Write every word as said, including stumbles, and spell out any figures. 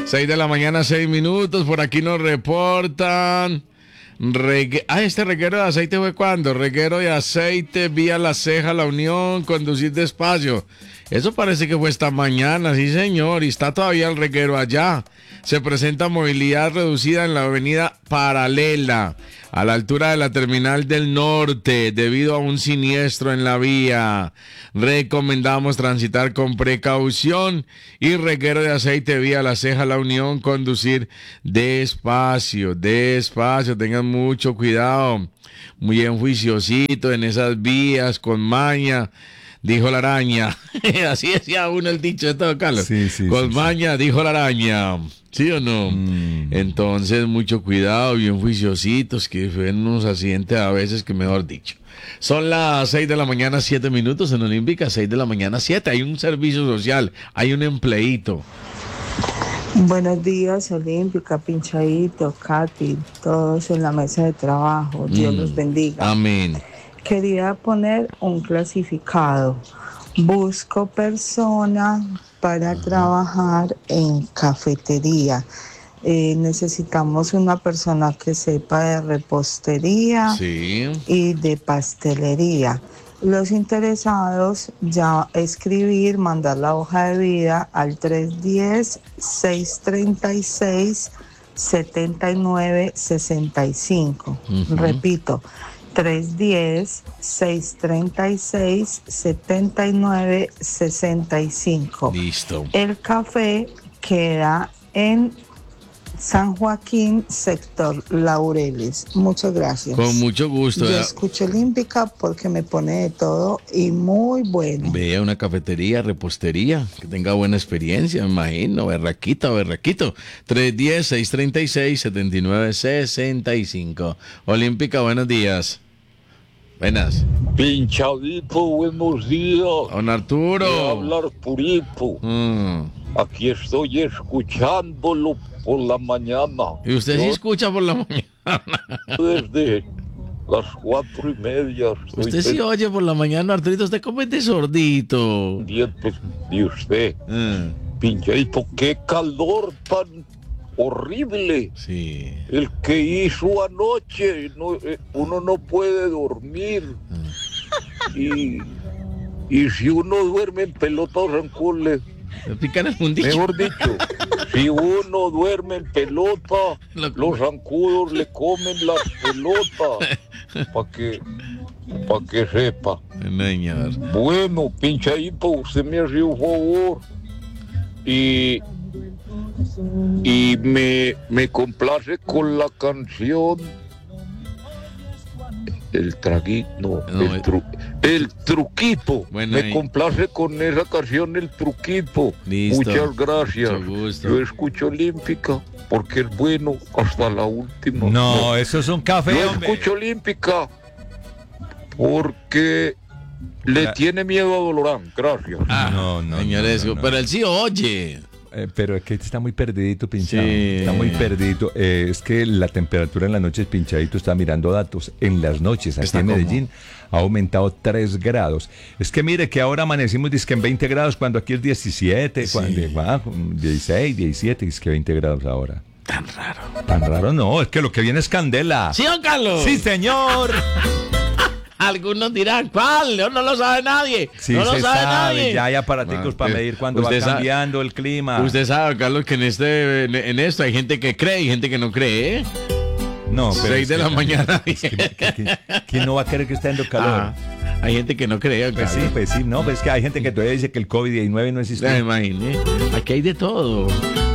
seis de la mañana, seis minutos. Por aquí nos reportan. Regue... Ah, este reguero de aceite fue cuando. Reguero de aceite vía La Ceja, La Unión, conducir despacio. Eso parece que fue esta mañana, sí señor. Y está todavía el reguero allá. Se presenta movilidad reducida en la avenida Paralela, a la altura de la Terminal del Norte, debido a un siniestro en la vía. Recomendamos transitar con precaución. Y reguero de aceite vía La Ceja, La Unión, conducir despacio, despacio, tengan mucho cuidado, muy bien juiciosito en esas vías, con maña. Dijo la araña. Así decía uno el dicho de todo, Carlos. Sí, sí, Con sí, maña, sí. dijo la araña. ¿Sí o no? Mm. Entonces, mucho cuidado, bien juiciositos, que ven unos accidentes a veces que mejor dicho. Son las seis de la mañana, siete minutos en Olímpica, seis de la mañana, siete. Hay un servicio social, hay un empleíto. Buenos días, Olímpica, Pinchadito, Katy, todos en la mesa de trabajo. Dios mm. los bendiga. Amén. Quería poner un clasificado. Busco persona para uh-huh. trabajar en cafetería. Eh, necesitamos una persona que sepa de repostería sí. y de pastelería. Los interesados ya escribir, mandar la hoja de vida al tres uno cero, seis tres seis, siete nueve seis cinco. Uh-huh. Repito. tres uno cero, seis tres seis, siete nueve seis cinco. Listo. El café queda en San Joaquín, sector Laureles. Muchas gracias. Con mucho gusto. Yo escucho Olímpica porque me pone de todo y muy bueno. Vea una cafetería, repostería, que tenga buena experiencia, me imagino. Berraquita, berraquito. tres uno cero, seis tres seis, siete nueve seis cinco. Olímpica, buenos días. Buenas. Pinchadito, buenos días. Don Arturo. Voy a hablar puripo. Mm. Aquí estoy escuchándolo por la mañana. ¿Y usted Yo, sí escucha por la mañana? Desde las cuatro y media. Usted sí oye por la mañana, Arturito. Usted comete sordito. Dientes de usted. Mm. Pinchadito, qué calor tan horrible. Sí. El que hizo anoche, no, eh, uno no puede dormir. Mm. Y, y si uno duerme en pelota o zancudo, le pican el fundillo. Mejor dicho, si uno duerme en pelota, Lo... los zancudos le comen las pelotas. Para que, pa que sepa. Señor. Bueno, Pinchadito, usted me hace un favor. Y... Y me, me complace con la canción El traguito, no, no, el, tru, el truquito. Bueno, me ahí. complace con esa canción El truquito. Listo. Muchas gracias. Yo escucho Olímpica porque es bueno hasta la última. No, no. Eso es un café. Yo hombre. escucho Olímpica porque le La... tiene miedo a Dolorán. Gracias. Ah, no, no, señores, no, no, no. Pero él sí oye. Eh, pero es que está muy perdidito, Pinchado. Sí. Está muy perdidito. Eh, es que la temperatura en las noches, Pinchadito, está mirando datos. En las noches, aquí en Medellín, como... ha aumentado tres grados. Es que mire que ahora amanecimos dizque en veinte grados, cuando aquí es diecisiete, sí. cuando va, dieciséis, diecisiete, es que veinte grados ahora. Tan raro. Tan raro no, es que lo que viene es candela. ¿Sí, don Carlos? Sí, señor. Algunos dirán, ¿cuál? No, no lo sabe nadie. Sí, no lo se sabe, sabe nadie. Ya hay aparaticos para medir cuando va cambiando sabe, el clima. Usted sabe, Carlos, que en este en esto hay gente que cree y gente que no cree, ¿eh? No, pero seis de la mañana. Es que, que, que, ¿quién no va a querer que esté dando calor? Ah, hay gente que no cree. Pues sí, pues sí, no, pues es que hay gente que todavía dice que el COVID diecinueve no existe. Ya me imaginé. Aquí hay de todo.